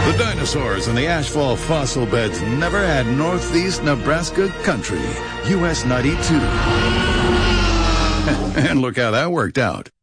The dinosaurs and the ashfall fossil beds never had Northeast Nebraska country. US 92. And look how that worked out.